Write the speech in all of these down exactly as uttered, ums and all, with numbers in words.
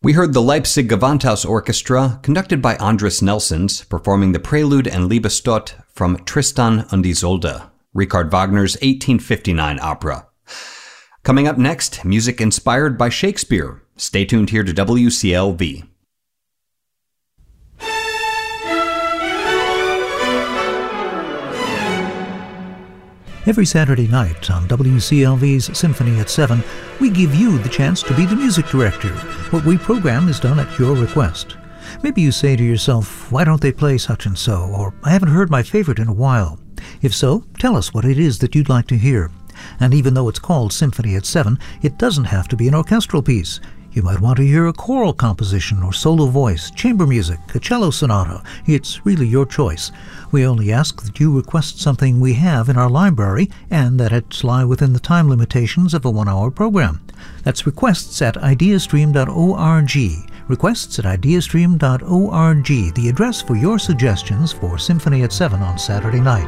We heard the Leipzig Gewandhaus Orchestra, conducted by Andris Nelsons, performing the Prelude and Liebestod from Tristan und Isolde, Richard Wagner's eighteen fifty-nine opera. Coming up next, music inspired by Shakespeare. Stay tuned here to W C L V. Every Saturday night on W C L V's Symphony at seven, we give you the chance to be the music director. What we program is done at your request. Maybe you say to yourself, why don't they play such and so? Or, I haven't heard my favorite in a while. If so, tell us what it is that you'd like to hear. And even though it's called Symphony at seven, it doesn't have to be an orchestral piece. You might want to hear a choral composition or solo voice, chamber music, a cello sonata. It's really your choice. We only ask that you request something we have in our library and that it lie within the time limitations of a one-hour program. That's requests at ideastream dot org. Requests at ideastream dot org, the address for your suggestions for Symphony at seven on Saturday night.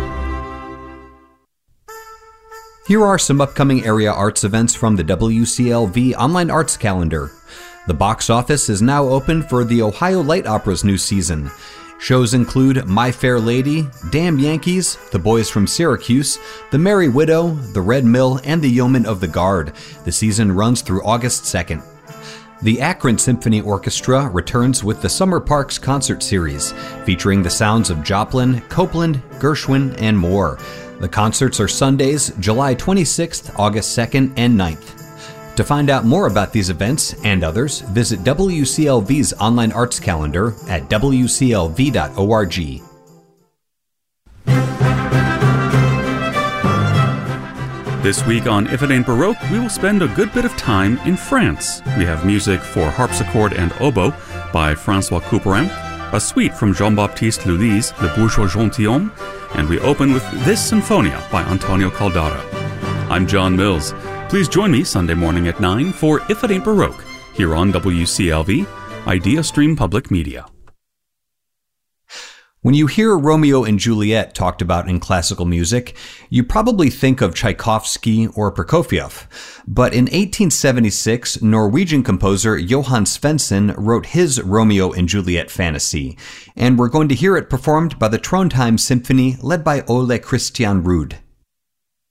Here are some upcoming area arts events from the W C L V Online Arts Calendar. The box office is now open for the Ohio Light Opera's new season. Shows include My Fair Lady, Damn Yankees, The Boys from Syracuse, The Merry Widow, The Red Mill, and The Yeomen of the Guard. The season runs through August second. The Akron Symphony Orchestra returns with the Summer Parks Concert Series, featuring the sounds of Joplin, Copeland, Gershwin, and more. The concerts are Sundays, July twenty-sixth, August second, and ninth. To find out more about these events and others, visit W C L V's online arts calendar at w c l v dot org. This week on If It Ain't Baroque, we will spend a good bit of time in France. We have music for harpsichord and oboe by François Couperin, a suite from Jean-Baptiste Lully's Le Bourgeois Gentilhomme, and we open with This Sinfonia by Antonio Caldara. I'm John Mills. Please join me Sunday morning at nine for If It Ain't Baroque, here on W C L V, IdeaStream Public Media. When you hear Romeo and Juliet talked about in classical music, you probably think of Tchaikovsky or Prokofiev. But in eighteen seventy-six, Norwegian composer Johan Svensson wrote his Romeo and Juliet fantasy, and we're going to hear it performed by the Trondheim Symphony led by Ole Christian Ruud.